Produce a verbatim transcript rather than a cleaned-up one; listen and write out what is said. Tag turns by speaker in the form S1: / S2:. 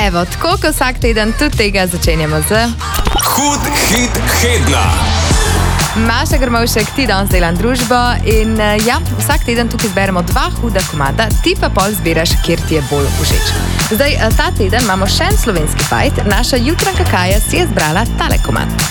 S1: Evo, tako kot vsak teden, tudi tega začenjamo z...
S2: Hud hit tedna.
S1: Maša Grmovšek, ti danes delam družbo in ja, vsak teden tukaj zberemo dva huda komada, ti pa pol zbiraš, kjer ti je bolj všeč. Zdaj, ta teden imamo še en slovenski fajt, naša Jutranka Kaja si je zbrala tale komad.